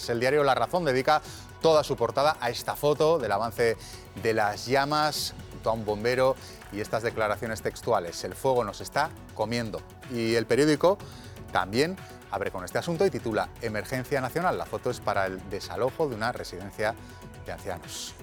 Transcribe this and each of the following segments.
días. El diario La Razón dedica toda su portada a esta foto del avance de las llamas junto a un bombero y estas declaraciones textuales: el fuego nos está comiendo. Y el periódico también abre con este asunto y titula Emergencia nacional. La foto es para el desalojo de una residencia de ancianos.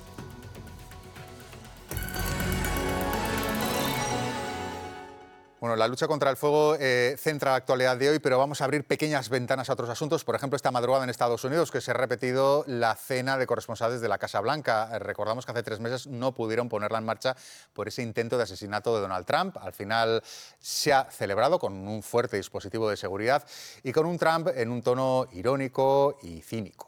Bueno, la lucha contra el fuego centra la actualidad de hoy, pero vamos a abrir pequeñas ventanas a otros asuntos. Por ejemplo, esta madrugada en Estados Unidos, que se ha repetido la cena de corresponsales de la Casa Blanca. Recordamos que hace 3 meses no pudieron ponerla en marcha por ese intento de asesinato de Donald Trump. Al final se ha celebrado con un fuerte dispositivo de seguridad y con un Trump en un tono irónico y cínico.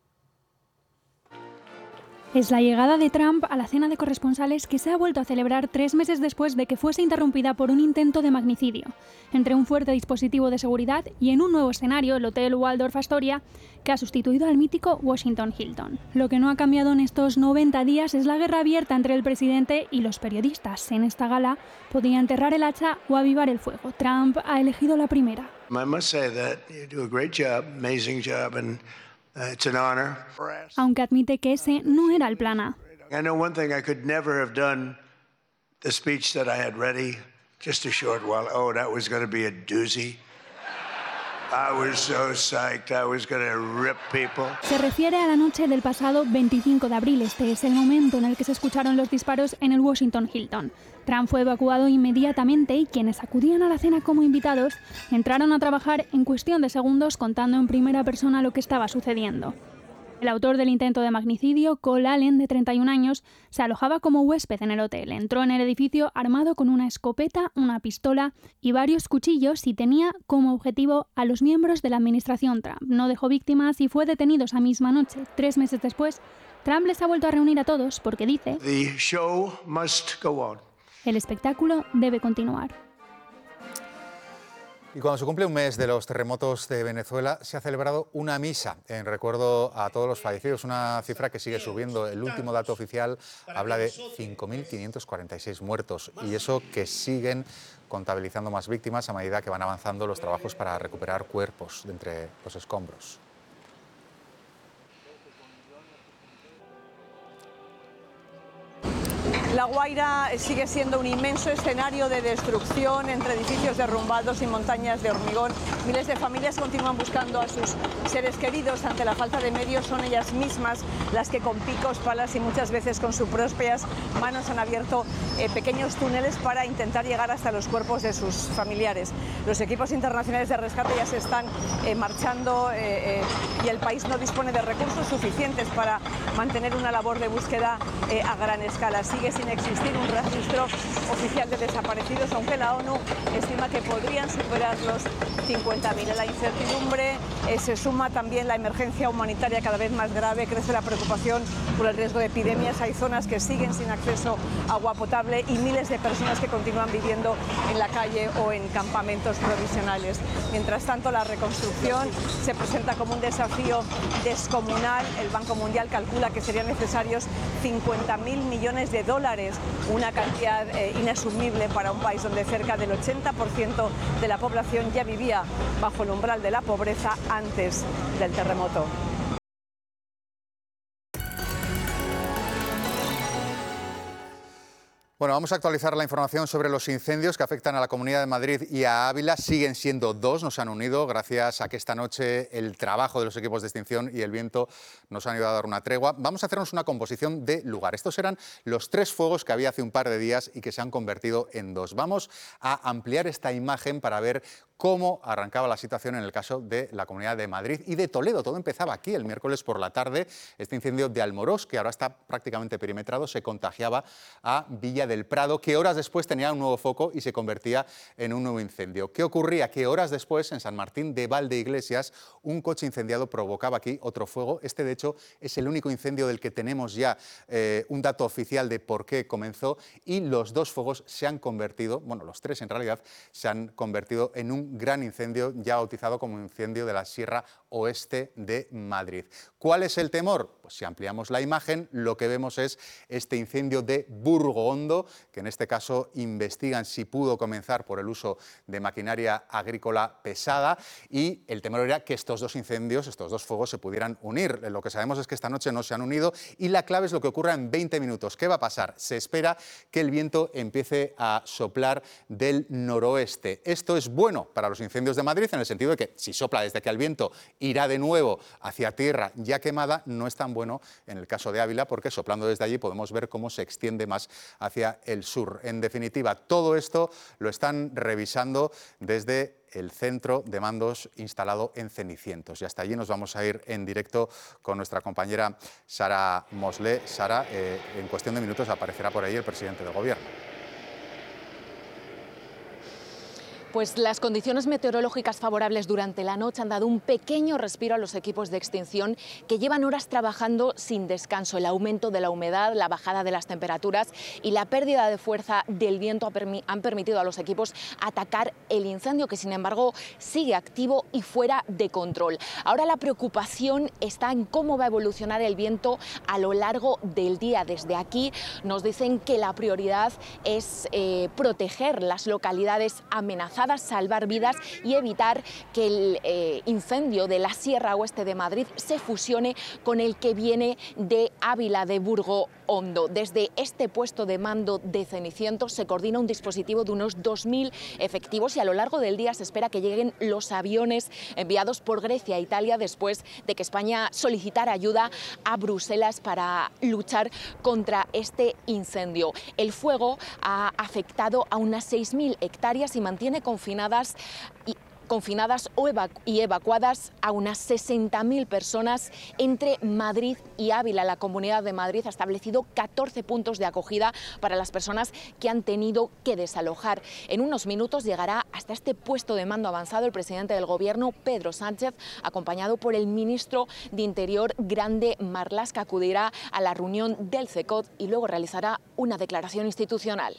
Es la llegada de Trump a la cena de corresponsales que se ha vuelto a celebrar 3 meses después de que fuese interrumpida por un intento de magnicidio. Entre un fuerte dispositivo de seguridad y en un nuevo escenario, el Hotel Waldorf Astoria, que ha sustituido al mítico Washington Hilton. Lo que no ha cambiado en estos 90 días es la guerra abierta entre el presidente y los periodistas. En esta gala podía enterrar el hacha o avivar el fuego. Trump ha elegido la primera. I must say that you do a great job, amazing job, and it's an honor. Aunque admite que ese no era el plan A. I know one thing, I could never have done the speech that I had ready just a short while. Oh, that was going to be a doozy. I was so psyched, I was going to rip people. Se refiere a la noche del pasado 25 de abril. Este es el momento en el que se escucharon los disparos en el Washington Hilton. Trump fue evacuado inmediatamente y quienes acudían a la cena como invitados entraron a trabajar en cuestión de segundos contando en primera persona lo que estaba sucediendo. El autor del intento de magnicidio, Cole Allen, de 31 años, se alojaba como huésped en el hotel. Entró en el edificio armado con una escopeta, una pistola y varios cuchillos y tenía como objetivo a los miembros de la administración Trump. No dejó víctimas y fue detenido esa misma noche. 3 meses después, Trump les ha vuelto a reunir a todos porque dice: The show must go on. El espectáculo debe continuar. Y cuando se cumple un mes de los terremotos de Venezuela, se ha celebrado una misa en recuerdo a todos los fallecidos, una cifra que sigue subiendo. El último dato oficial habla de 5.546 muertos y eso que siguen contabilizando más víctimas a medida que van avanzando los trabajos para recuperar cuerpos de entre los escombros. La Guaira sigue siendo un inmenso escenario de destrucción entre edificios derrumbados y montañas de hormigón. Miles de familias continúan buscando a sus seres queridos. Ante la falta de medios son ellas mismas las que con picos, palas y muchas veces con sus propias manos han abierto pequeños túneles para intentar llegar hasta los cuerpos de sus familiares. Los equipos internacionales de rescate ya se están marchando y el país no dispone de recursos suficientes para mantener una labor de búsqueda a gran escala. Sigue sin existir un registro oficial de desaparecidos, aunque la ONU estima que podrían superar los 50.000. A la incertidumbre se suma también la emergencia humanitaria cada vez más grave, crece la preocupación por el riesgo de epidemias, hay zonas que siguen sin acceso a agua potable y miles de personas que continúan viviendo en la calle o en campamentos provisionales. Mientras tanto, la reconstrucción se presenta como un desafío descomunal. El Banco Mundial calcula que serían necesarios 50.000 millones de dólares, una cantidad inasumible para un país donde cerca del 80% de la población ya vivía bajo el umbral de la pobreza antes del terremoto. Bueno, vamos a actualizar la información sobre los incendios que afectan a la Comunidad de Madrid y a Ávila. Siguen siendo 2, nos han unido gracias a que esta noche el trabajo de los equipos de extinción y el viento nos han ayudado a dar una tregua. Vamos a hacernos una composición de lugar. Estos eran los 3 fuegos que había hace un par de días y que se han convertido en 2. Vamos a ampliar esta imagen para ver cómo arrancaba la situación en el caso de la Comunidad de Madrid y de Toledo. Todo empezaba aquí el miércoles por la tarde. Este incendio de Almorós, que ahora está prácticamente perimetrado, se contagiaba a Villa del Prado, que horas después tenía un nuevo foco y se convertía en un nuevo incendio. ¿Qué ocurría? Que horas después, en San Martín de Valdeiglesias, un coche incendiado provocaba aquí otro fuego. Este, de hecho, es el único incendio del que tenemos ya un dato oficial de por qué comenzó, y los 2 fuegos se han convertido, bueno, los 3 en realidad, se han convertido en un gran incendio ya bautizado como incendio de la Sierra oeste de Madrid. ¿Cuál es el temor? Pues si ampliamos la imagen, lo que vemos es este incendio de Burgo Hondo, que en este caso investigan si pudo comenzar por el uso de maquinaria agrícola pesada, y el temor era que estos dos incendios, estos dos fuegos se pudieran unir. Lo que sabemos es que esta noche no se han unido y la clave es lo que ocurra en 20 minutos. ¿Qué va a pasar? Se espera que el viento empiece a soplar del noroeste. Esto es bueno para los incendios de Madrid en el sentido de que si sopla desde que el viento irá de nuevo hacia tierra ya quemada, no es tan bueno en el caso de Ávila porque soplando desde allí podemos ver cómo se extiende más hacia el sur. En definitiva, todo esto lo están revisando desde el centro de mandos instalado en Cenicientos. Y hasta allí nos vamos a ir en directo con nuestra compañera Sara Moslé. Sara, en cuestión de minutos aparecerá por ahí el presidente del Gobierno. Pues las condiciones meteorológicas favorables durante la noche han dado un pequeño respiro a los equipos de extinción que llevan horas trabajando sin descanso. El aumento de la humedad, la bajada de las temperaturas y la pérdida de fuerza del viento han permitido a los equipos atacar el incendio, que sin embargo sigue activo y fuera de control. Ahora la preocupación está en cómo va a evolucionar el viento a lo largo del día. Desde aquí nos dicen que la prioridad es proteger las localidades amenazadas, salvar vidas y evitar que el incendio de la Sierra Oeste de Madrid se fusione con el que viene de Ávila, de Burgo Hondo. Desde este puesto de mando de Cenicientos se coordina un dispositivo de unos 2.000 efectivos y a lo largo del día se espera que lleguen los aviones enviados por Grecia e Italia después de que España solicitara ayuda a Bruselas para luchar contra este incendio. El fuego ha afectado a unas 6.000 hectáreas y mantiene confinadas y evacuadas a unas 60.000 personas entre Madrid y Ávila. La Comunidad de Madrid ha establecido 14 puntos de acogida para las personas que han tenido que desalojar. En unos minutos llegará hasta este puesto de mando avanzado el presidente del Gobierno, Pedro Sánchez, acompañado por el ministro de Interior, Grande Marlaska. Acudirá a la reunión del CECOT y luego realizará una declaración institucional.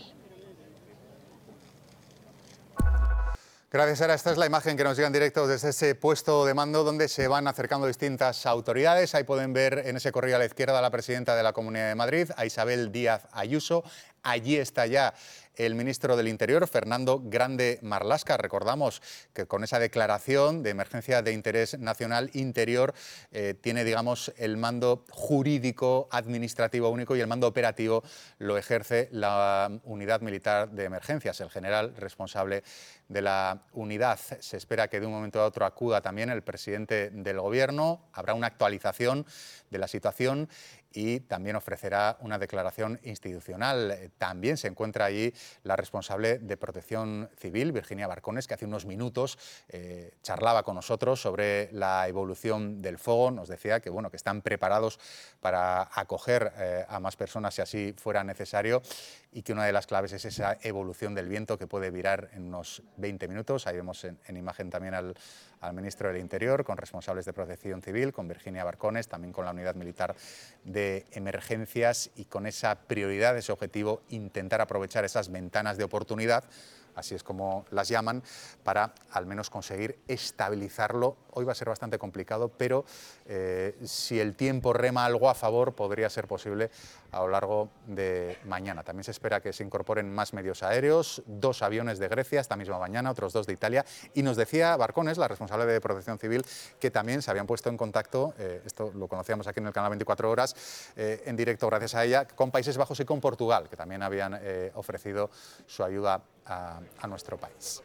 Gracias, Sara. Esta es la imagen que nos llega en directo desde ese puesto de mando donde se van acercando distintas autoridades. Ahí pueden ver en ese corrillo a la izquierda a la presidenta de la Comunidad de Madrid, a Isabel Díaz Ayuso. Allí está ya el ministro del Interior, Fernando Grande Marlaska. Recordamos que con esa declaración de emergencia de interés nacional interior tiene, digamos, el mando jurídico, administrativo único y el mando operativo lo ejerce la Unidad Militar de Emergencias, el general responsable de la unidad. Se espera que de un momento a otro acuda también el presidente del Gobierno. Habrá una actualización de la situación y también ofrecerá una declaración institucional. También se encuentra allí la responsable de Protección Civil, Virginia Barcones, que hace unos minutos charlaba con nosotros sobre la evolución del fuego. Nos decía que, bueno, que están preparados para acoger a más personas si así fuera necesario y que una de las claves es esa evolución del viento que puede virar en unos 20 minutos. Ahí vemos en imagen también al ministro del Interior, con responsables de Protección Civil, con Virginia Barcones, también con la Unidad Militar de Emergencias y con esa prioridad, ese objetivo, intentar aprovechar esas ventanas de oportunidad, así es como las llaman, para al menos conseguir estabilizarlo. Hoy va a ser bastante complicado, pero si el tiempo rema algo a favor, podría ser posible a lo largo de mañana. También se espera que se incorporen más medios aéreos, 2 aviones de Grecia esta misma mañana, otros 2 de Italia. Y nos decía Barcones, la responsable de Protección Civil, que también se habían puesto en contacto, esto lo conocíamos aquí en el canal 24 Horas, en directo gracias a ella, con Países Bajos y con Portugal, que también habían ofrecido su ayuda a nuestro país.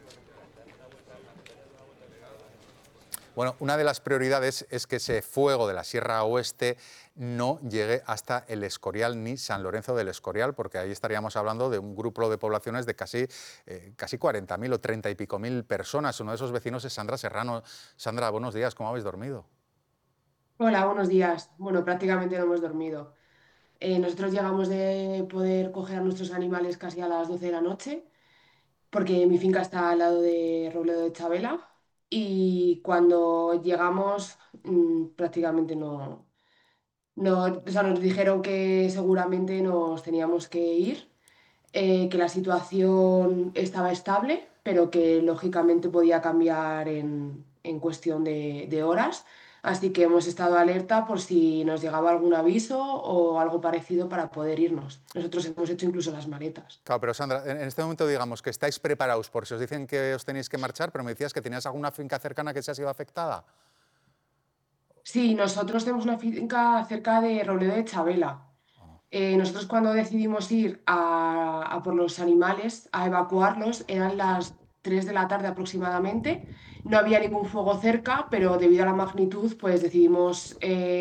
Bueno, una de las prioridades es que ese fuego de la Sierra Oeste no llegue hasta El Escorial ni San Lorenzo del Escorial, porque ahí estaríamos hablando de un grupo de poblaciones de casi 40.000 o 30 y pico mil personas. Uno de esos vecinos es Sandra Serrano. Sandra, buenos días, ¿cómo habéis dormido? Hola, buenos días. Bueno, prácticamente no hemos dormido. Nosotros llegamos de poder coger a nuestros animales casi a las 12 de la noche, porque mi finca está al lado de Robledo de Chabela, y cuando llegamos prácticamente o sea, nos dijeron que seguramente nos teníamos que ir, que la situación estaba estable, pero que lógicamente podía cambiar en cuestión de horas. Así que hemos estado alerta por si nos llegaba algún aviso o algo parecido para poder irnos. Nosotros hemos hecho incluso las maletas. Claro, pero Sandra, en este momento digamos que estáis preparados por si os dicen que os tenéis que marchar, pero me decías que tenías alguna finca cercana que se ha sido afectada. Sí, nosotros tenemos una finca cerca de Robledo de Chabela. Nosotros cuando decidimos ir a por los animales, a evacuarlos, eran las 3 de la tarde aproximadamente. No había ningún fuego cerca, pero debido a la magnitud, pues decidimos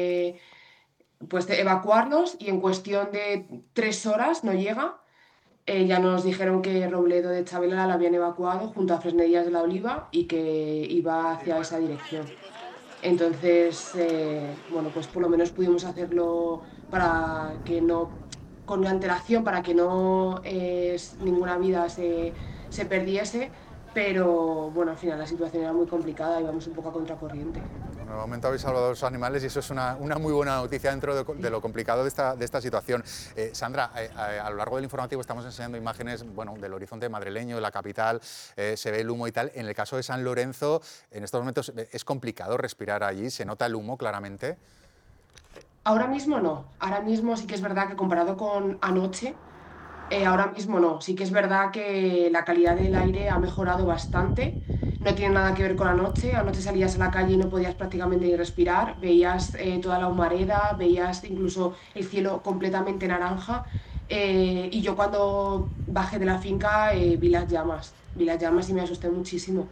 pues, evacuarlos y en cuestión de 3 horas, no llega, ya nos dijeron que Robledo de Chabela la habían evacuado junto a Fresnedillas de la Oliva y que iba hacia esa dirección. Entonces, bueno, pues por lo menos pudimos hacerlo para que no, con antelación, para que no ninguna vida se perdiese, pero bueno, al final la situación era muy complicada y íbamos un poco a contracorriente. En el momento habéis salvado a los animales y eso es una muy buena noticia dentro de lo complicado de esta situación. Sandra, a lo largo del informativo estamos enseñando imágenes del horizonte madrileño, de la capital, se ve el humo y tal. En el caso de San Lorenzo, en estos momentos es complicado respirar allí, se nota el humo claramente. Ahora mismo no, ahora mismo sí que es verdad que comparado con anoche, ahora mismo no, sí que es verdad que la calidad del aire ha mejorado bastante, no tiene nada que ver con anoche salías a la calle y no podías prácticamente ni respirar, veías toda la humareda, veías incluso el cielo completamente naranja y yo cuando bajé de la finca vi las llamas y me asusté muchísimo.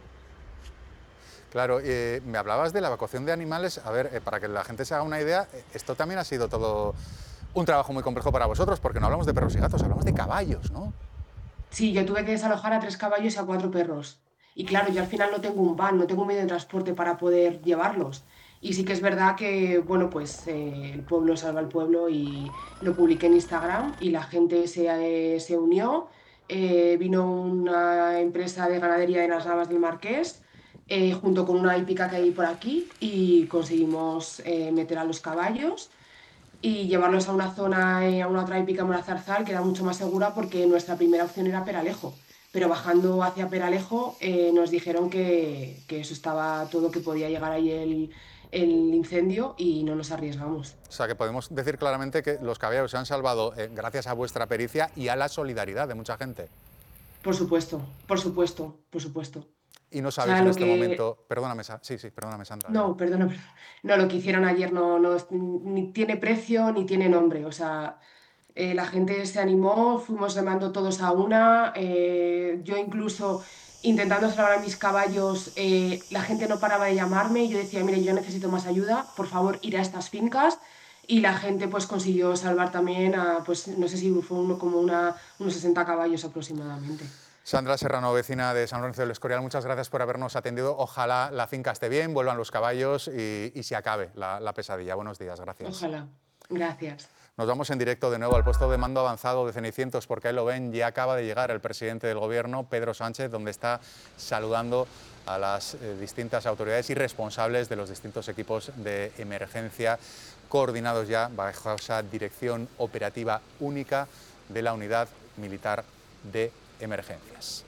Claro, me hablabas de la evacuación de animales. A ver, para que la gente se haga una idea, esto también ha sido todo un trabajo muy complejo para vosotros, porque no hablamos de perros y gatos, hablamos de caballos, ¿no? Sí, yo tuve que desalojar a 3 caballos y a 4 perros. Y claro, yo al final no tengo un van, no tengo un medio de transporte para poder llevarlos. Y sí que es verdad que, bueno, pues el pueblo salva al pueblo y lo publiqué en Instagram y la gente se unió. Vino una empresa de ganadería de las Navas del Marqués, junto con una hípica que hay por aquí, y conseguimos meter a los caballos y llevarlos a una zona, a una otra hípica en Morazarzal, que era mucho más segura porque nuestra primera opción era Peralejo. Pero bajando hacia Peralejo nos dijeron que eso estaba todo, que podía llegar ahí el incendio y no nos arriesgamos. O sea, que podemos decir claramente que los caballos se han salvado gracias a vuestra pericia y a la solidaridad de mucha gente. Por supuesto, por supuesto, por supuesto. Y no sabéis en este momento... Perdóname, perdóname, Sandra. No, perdona. No, lo que hicieron ayer no, ni tiene precio ni tiene nombre. O sea, la gente se animó, fuimos remando todos a una. Yo incluso intentando salvar a mis caballos, la gente no paraba de llamarme. Yo decía, mire, yo necesito más ayuda, por favor, ir a estas fincas. Y la gente pues consiguió salvar también a, pues no sé si fue unos 60 caballos aproximadamente. Sandra Serrano, vecina de San Lorenzo del Escorial, muchas gracias por habernos atendido. Ojalá la finca esté bien, vuelvan los caballos y se acabe la pesadilla. Buenos días, gracias. Ojalá. Gracias. Nos vamos en directo de nuevo al puesto de mando avanzado de Cenicientos, porque ahí lo ven, ya acaba de llegar el presidente del Gobierno, Pedro Sánchez, donde está saludando a las distintas autoridades y responsables de los distintos equipos de emergencia, coordinados ya bajo esa dirección operativa única de la Unidad Militar de Emergencias.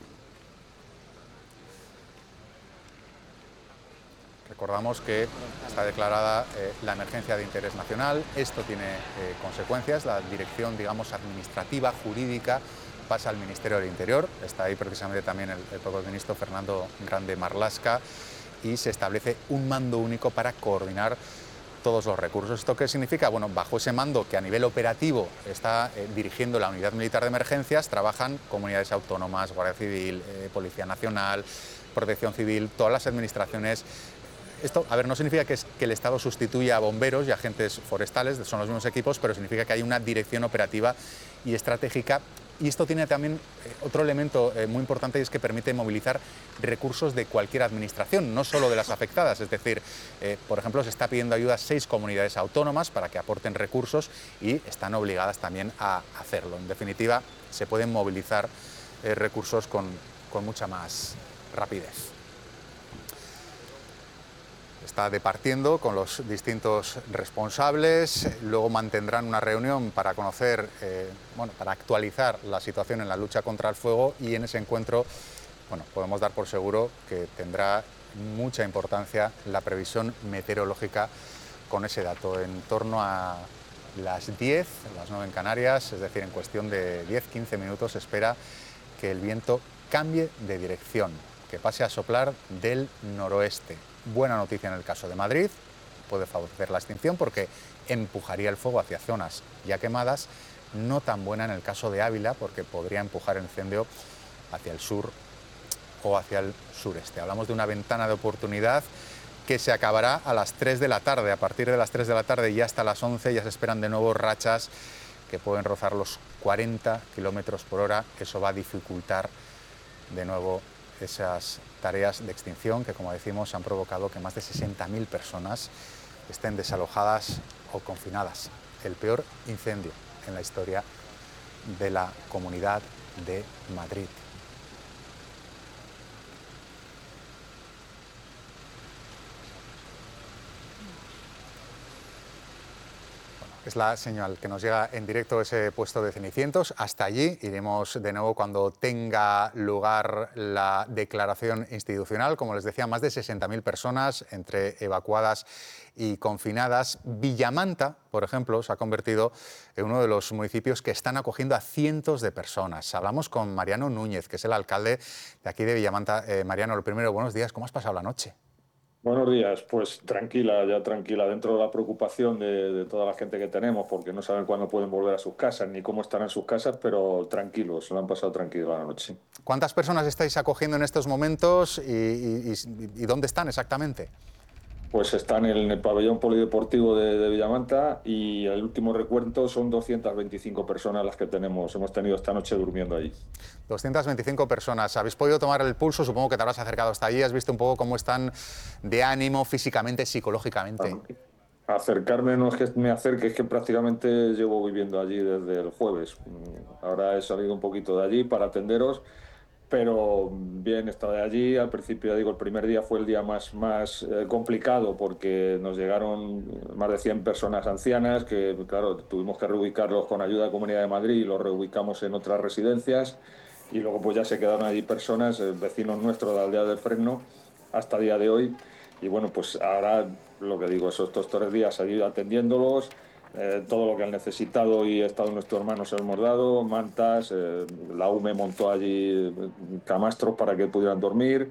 Recordamos que está declarada la emergencia de interés nacional. Esto tiene consecuencias. La dirección, digamos, administrativa, jurídica, pasa al Ministerio del Interior. Está ahí precisamente también el propio ministro Fernando Grande Marlaska y se establece un mando único para coordinar todos los recursos. ¿Esto qué significa? Bueno, bajo ese mando que a nivel operativo está dirigiendo la Unidad Militar de Emergencias, trabajan comunidades autónomas, Guardia Civil, Policía Nacional, Protección Civil, todas las administraciones. Esto, a ver, no significa que el Estado sustituya a bomberos y agentes forestales, son los mismos equipos, pero significa que hay una dirección operativa y estratégica. Y esto tiene también otro elemento muy importante, y es que permite movilizar recursos de cualquier administración, no solo de las afectadas. Es decir, por ejemplo, se está pidiendo ayuda a 6 comunidades autónomas para que aporten recursos y están obligadas también a hacerlo. En definitiva, se pueden movilizar recursos con mucha más rapidez. Está departiendo con los distintos responsables, luego mantendrán una reunión para conocer, para actualizar la situación en la lucha contra el fuego, y en ese encuentro, podemos dar por seguro que tendrá mucha importancia la previsión meteorológica con ese dato. En torno a las 10, las 9 en Canarias, es decir, en cuestión de 10-15 minutos, se espera que el viento cambie de dirección, que pase a soplar del noroeste. Buena noticia en el caso de Madrid, puede favorecer la extinción porque empujaría el fuego hacia zonas ya quemadas. No tan buena en el caso de Ávila, porque podría empujar el incendio hacia el sur o hacia el sureste. Hablamos de una ventana de oportunidad que se acabará a las 3 de la tarde. A partir de las 3 de la tarde y hasta las 11 ya se esperan de nuevo rachas que pueden rozar los 40 kilómetros por hora. Eso va a dificultar de nuevo esas tareas de extinción que, como decimos, han provocado que más de 60.000 personas estén desalojadas o confinadas. El peor incendio en la historia de la Comunidad de Madrid. Es la señal que nos llega en directo ese puesto de Cenicientos. Hasta allí iremos de nuevo cuando tenga lugar la declaración institucional. Como les decía, más de 60.000 personas entre evacuadas y confinadas. Villamanta, por ejemplo, se ha convertido en uno de los municipios que están acogiendo a cientos de personas. Hablamos con Mariano Núñez, que es el alcalde de aquí de Villamanta. Mariano, lo primero, buenos días. ¿Cómo has pasado la noche? Buenos días, pues tranquila, ya tranquila, dentro de la preocupación de toda la gente que tenemos, porque no saben cuándo pueden volver a sus casas ni cómo estarán sus casas, pero tranquilos, lo han pasado tranquilo la noche. ¿Cuántas personas estáis acogiendo en estos momentos y dónde están exactamente? Pues están en el pabellón polideportivo de Villamanta y el último recuento son 225 personas las que hemos tenido esta noche durmiendo allí. 225 personas. ¿Habéis podido tomar el pulso? Supongo que te habrás acercado hasta allí. ¿Has visto un poco cómo están de ánimo físicamente, psicológicamente? Acercarme no es que me acerque, es que prácticamente llevo viviendo allí desde el jueves. Ahora he salido un poquito de allí para atenderos, pero bien, he estado de allí. Al principio, ya digo, el primer día fue el día más complicado porque nos llegaron más de 100 personas ancianas que, claro, tuvimos que reubicarlos con ayuda de Comunidad de Madrid y los reubicamos en otras residencias y luego pues ya se quedaron allí personas, vecinos nuestros de la aldea del Fresno, hasta el día de hoy. Y bueno, pues ahora lo que digo, estos 3 días he ido atendiéndolos. Todo lo que han necesitado y he estado nuestros hermanos hemos dado, mantas, la UME montó allí camastros para que pudieran dormir,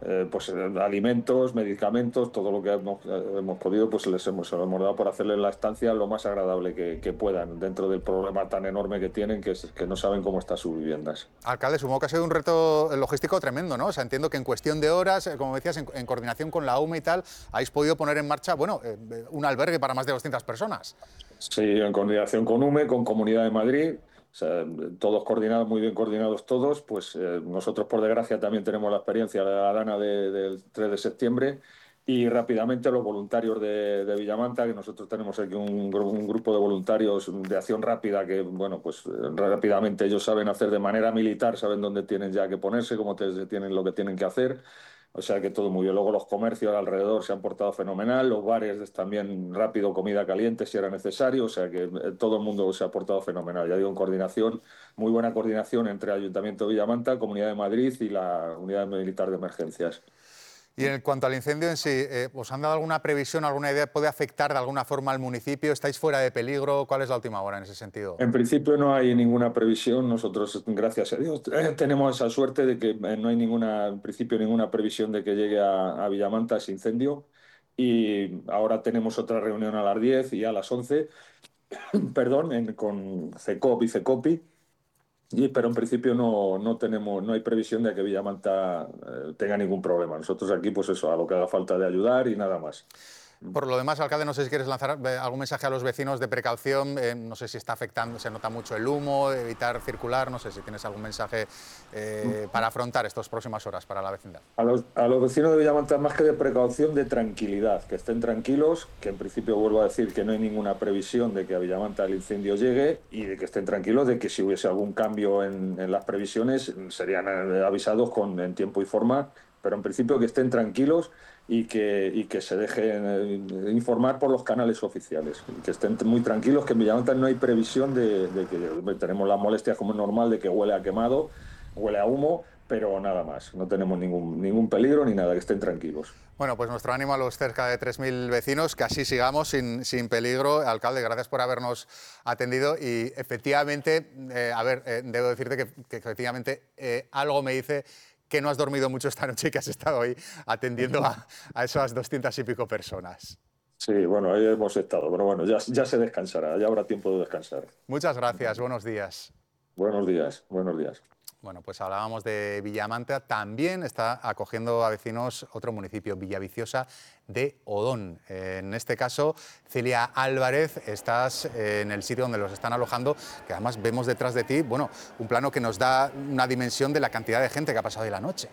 alimentos, medicamentos, todo lo que hemos podido, pues se lo hemos dado por hacerles la estancia lo más agradable que puedan, dentro del problema tan enorme que tienen, que no saben cómo están sus viviendas. Alcalde, supongo que ha sido un reto logístico tremendo, ¿no? O sea, entiendo que en cuestión de horas, como decías, en coordinación con la UME y tal, habéis podido poner en marcha, un albergue para más de 200 personas. Sí, en coordinación con UME, con Comunidad de Madrid, o sea, todos coordinados, muy bien coordinados todos. Pues nosotros, por desgracia, también tenemos la experiencia de la Dana del 3 de septiembre y rápidamente los voluntarios de Villamanta, que nosotros tenemos aquí un grupo de voluntarios de acción rápida que, bueno, pues rápidamente ellos saben hacer de manera militar, saben dónde tienen ya que ponerse, cómo tienen lo que tienen que hacer. O sea que todo muy bien. Luego los comercios alrededor se han portado fenomenal, los bares también rápido, comida caliente si era necesario, o sea que todo el mundo se ha portado fenomenal. Ya digo, en coordinación, muy buena coordinación entre Ayuntamiento de Villamanta, Comunidad de Madrid y la Unidad Militar de Emergencias. Y en cuanto al incendio en sí, ¿os han dado alguna previsión, alguna idea? ¿Puede afectar de alguna forma al municipio? ¿Estáis fuera de peligro? ¿Cuál es la última hora en ese sentido? En principio no hay ninguna previsión. Nosotros, gracias a Dios, tenemos esa suerte de que no hay en principio ninguna previsión de que llegue a Villamanta ese incendio. Y ahora tenemos otra reunión a las 10 y a las 11, perdón, con CECOP y CECOPI. Pero en principio no hay previsión de que Villamanta tenga ningún problema. Nosotros aquí, pues eso, a lo que haga falta de ayudar y nada más. Por lo demás, alcalde, no sé si quieres lanzar algún mensaje a los vecinos de precaución. No sé si está afectando, se nota mucho el humo, evitar circular. No sé si tienes algún mensaje para afrontar estas próximas horas para la vecindad. A los vecinos de Villamanta, más que de precaución, de tranquilidad, que estén tranquilos, que en principio vuelvo a decir que no hay ninguna previsión de que a Villamanta el incendio llegue y de que estén tranquilos de que si hubiese algún cambio en las previsiones serían avisados en tiempo y forma, pero en principio que estén tranquilos y que se dejen informar por los canales oficiales, que estén muy tranquilos, que en Villamanta no hay previsión de que tenemos las molestias como es normal, de que huele a quemado, huele a humo, pero nada más. No tenemos ningún peligro ni nada, que estén tranquilos. Bueno, pues nuestro ánimo a los cerca de 3.000 vecinos, que así sigamos sin peligro. Alcalde, gracias por habernos atendido y efectivamente, debo decirte que efectivamente algo me dice que no has dormido mucho esta noche y que has estado ahí atendiendo a esas 200 y pico personas. Sí, bueno, ahí hemos estado, pero bueno, ya se descansará, ya habrá tiempo de descansar. Muchas gracias, buenos días. Buenos días, buenos días. Bueno, pues hablábamos de Villamanta, también está acogiendo a vecinos otro municipio, Villaviciosa de Odón. En este caso, Celia Álvarez, estás en el sitio donde los están alojando, que además vemos detrás de ti, bueno, un plano que nos da una dimensión de la cantidad de gente que ha pasado hoy la noche.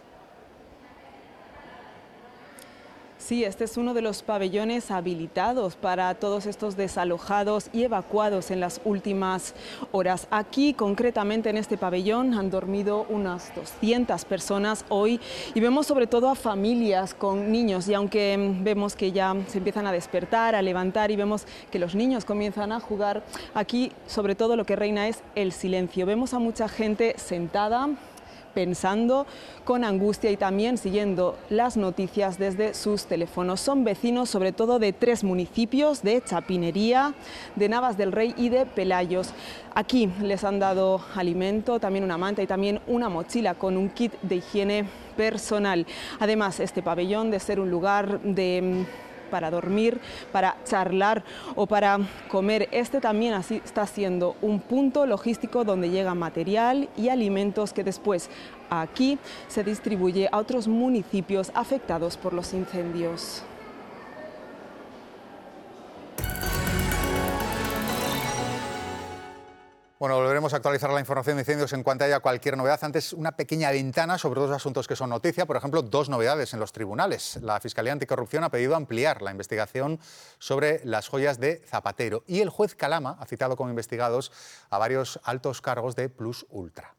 Sí, este es uno de los pabellones habilitados para todos estos desalojados y evacuados en las últimas horas. Aquí, concretamente en este pabellón, han dormido unas 200 personas hoy y vemos sobre todo a familias con niños. Y aunque vemos que ya se empiezan a despertar, a levantar y vemos que los niños comienzan a jugar, aquí sobre todo lo que reina es el silencio. Vemos a mucha gente sentada, pensando con angustia y también siguiendo las noticias desde sus teléfonos. Son vecinos sobre todo de 3 municipios, de Chapinería, de Navas del Rey y de Pelayos. Aquí les han dado alimento, también una manta y también una mochila con un kit de higiene personal. Además, este pabellón, de ser un lugar para dormir, para charlar o para comer, este también así está siendo un punto logístico donde llega material y alimentos que después aquí se distribuye a otros municipios afectados por los incendios. Bueno, volveremos a actualizar la información de incendios en cuanto haya cualquier novedad. Antes, una pequeña ventana sobre dos asuntos que son noticia. Por ejemplo, 2 novedades en los tribunales. La Fiscalía Anticorrupción ha pedido ampliar la investigación sobre las joyas de Zapatero. Y el juez Calama ha citado como investigados a varios altos cargos de Plus Ultra.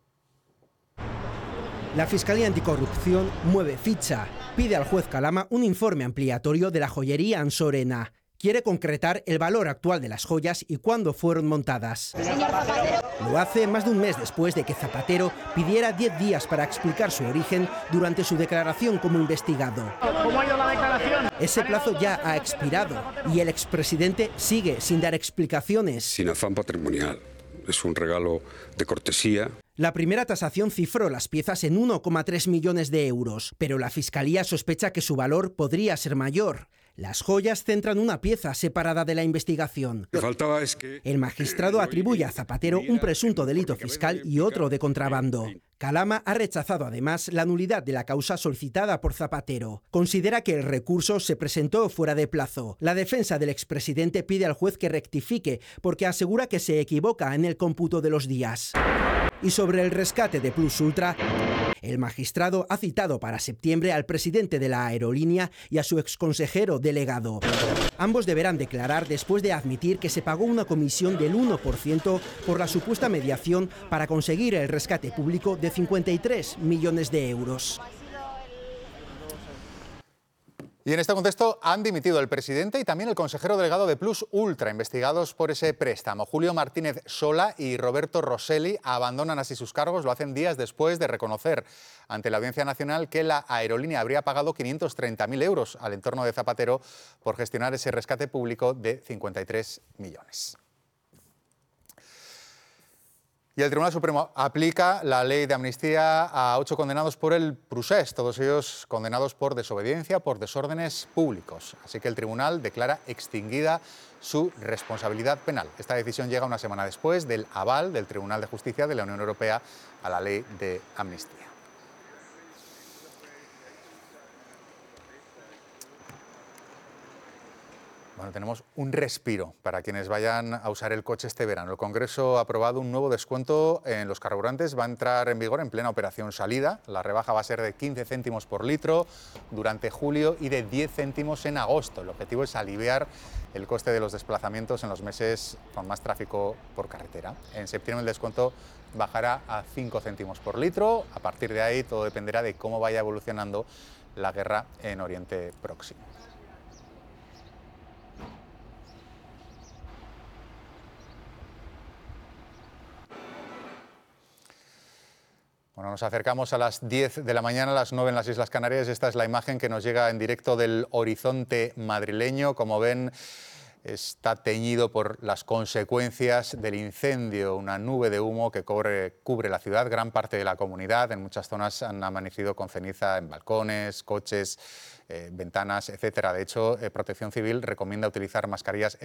La Fiscalía Anticorrupción mueve ficha. Pide al juez Calama un informe ampliatorio de la joyería Ansorena. Quiere concretar el valor actual de las joyas y cuándo fueron montadas. Lo hace más de un mes después de que Zapatero pidiera 10 días para explicar su origen durante su declaración como investigado. ¿Cómo ha ido la declaración? Ese plazo ya ha expirado y el expresidente sigue sin dar explicaciones. Sin afán patrimonial. Es un regalo de cortesía. La primera tasación cifró las piezas en 1,3 millones de euros, pero la Fiscalía sospecha que su valor podría ser mayor. Las joyas centran una pieza separada de la investigación. Lo que faltaba es que el magistrado atribuye a Zapatero un presunto delito fiscal y otro de contrabando. Calama ha rechazado además la nulidad de la causa solicitada por Zapatero. Considera que el recurso se presentó fuera de plazo. La defensa del expresidente pide al juez que rectifique porque asegura que se equivoca en el cómputo de los días. Y sobre el rescate de Plus Ultra, el magistrado ha citado para septiembre al presidente de la aerolínea y a su exconsejero delegado. Ambos deberán declarar después de admitir que se pagó una comisión del 1% por la supuesta mediación para conseguir el rescate público de 53 millones de euros. Y en este contexto han dimitido el presidente y también el consejero delegado de Plus Ultra, investigados por ese préstamo. Julio Martínez Sola y Roberto Rosselli abandonan así sus cargos. Lo hacen días después de reconocer ante la Audiencia Nacional que la aerolínea habría pagado 530.000 euros al entorno de Zapatero por gestionar ese rescate público de 53 millones. Y el Tribunal Supremo aplica la ley de amnistía a 8 condenados por el procés, todos ellos condenados por desobediencia, por desórdenes públicos. Así que el tribunal declara extinguida su responsabilidad penal. Esta decisión llega una semana después del aval del Tribunal de Justicia de la Unión Europea a la ley de amnistía. Bueno, tenemos un respiro para quienes vayan a usar el coche este verano. El Congreso ha aprobado un nuevo descuento en los carburantes. Va a entrar en vigor en plena operación salida. La rebaja va a ser de 15 céntimos por litro durante julio y de 10 céntimos en agosto. El objetivo es aliviar el coste de los desplazamientos en los meses con más tráfico por carretera. En septiembre el descuento bajará a 5 céntimos por litro. A partir de ahí todo dependerá de cómo vaya evolucionando la guerra en Oriente Próximo. Bueno, nos acercamos a las 10 de la mañana, a las 9 en las Islas Canarias. Esta es la imagen que nos llega en directo del horizonte madrileño. Como ven, está teñido por las consecuencias del incendio, una nube de humo que cubre la ciudad, gran parte de la comunidad. En muchas zonas han amanecido con ceniza en balcones, coches, ventanas, etcétera. De hecho, Protección Civil recomienda utilizar mascarillas